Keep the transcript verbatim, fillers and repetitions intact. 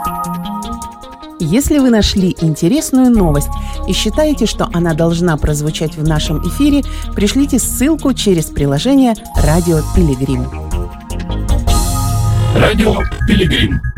Если вы нашли интересную новость и считаете, что она должна прозвучать в нашем эфире, пришлите ссылку через приложение «Радио Пилигрим». Радио Пилигрим.